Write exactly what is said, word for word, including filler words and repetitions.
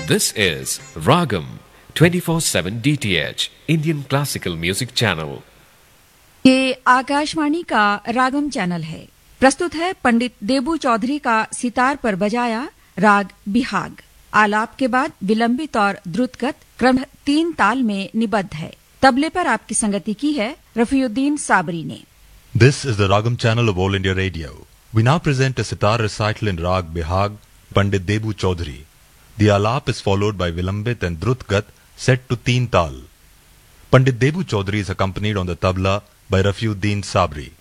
This is Ragam twenty-four seven D T H Indian Classical Music Channel. ये आकाशवाणी का रागम channel है। प्रस्तुत है पंडित देबू चौधरी का सितार पर बजाया राग बिहाग। आलाप के बाद विलंबित और द्रुतगत क्रम तीन ताल में निबद्ध है। तबले पर आपकी संगति की है रफीउद्दीन साबरी ने। This is the Ragam channel of All India Radio. We now present a sitar recital in Rag Bihag, Pandit Debu Chaudhary. The alap is followed by Vilambit and Drutgat set to Teen Tal. Pandit Debu Chaudhary is accompanied on the tabla by Rafiuddin Sabri.